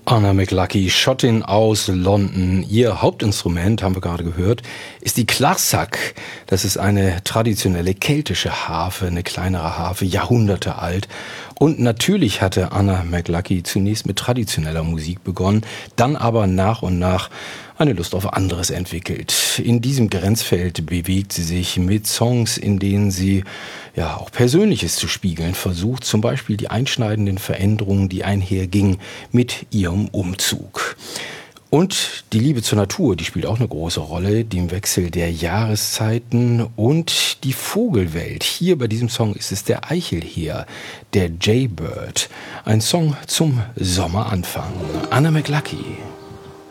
Anna McLuckie, Schottin aus London. Ihr Hauptinstrument, haben wir gerade gehört, ist die Clarsach. Das ist eine traditionelle keltische Harfe, eine kleinere Harfe, Jahrhunderte alt. Und natürlich hatte Anna McLuckie zunächst mit traditioneller Musik begonnen, dann aber nach und nach eine Lust auf anderes entwickelt. In diesem Grenzfeld bewegt sie sich mit Songs, in denen sie ja auch Persönliches zu spiegeln versucht, zum Beispiel die einschneidenden Veränderungen, die einhergingen mit ihrem Umzug. Und die Liebe zur Natur, die spielt auch eine große Rolle, dem Wechsel der Jahreszeiten und die Vogelwelt. Hier bei diesem Song ist es der Eichelheer, der Jaybird. Ein Song zum Sommeranfang. Anna McLuckie.